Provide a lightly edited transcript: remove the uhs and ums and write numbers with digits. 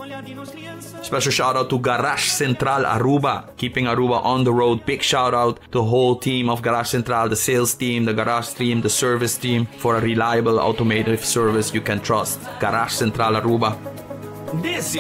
Special shout out to Garage Central Aruba, keeping Aruba on the road. Big shout out to the whole team of Garage Central, the sales team, the garage team, the service team, for a reliable automotive service you can trust. Garage Central Aruba. This